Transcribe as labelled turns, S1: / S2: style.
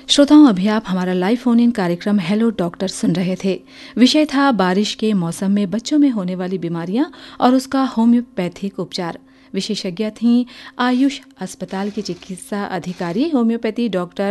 S1: श्रोताओं, अभी आप हमारा लाइव फोन इन कार्यक्रम हेलो डॉक्टर सुन रहे थे। विषय था बारिश के मौसम में बच्चों में होने वाली बीमारियां और उसका होम्योपैथिक उपचार। विशेषज्ञ थीं आयुष अस्पताल की चिकित्सा अधिकारी होम्योपैथी डॉक्टर